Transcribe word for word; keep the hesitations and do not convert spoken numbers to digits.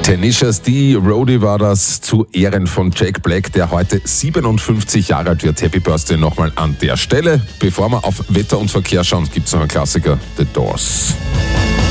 Tenacious D, Roadie war das zu Ehren von Jack Black, der heute siebenundfünfzig Jahre alt wird. Happy Birthday nochmal an der Stelle. Bevor wir auf Wetter und Verkehr schauen, gibt es noch einen Klassiker, The Doors.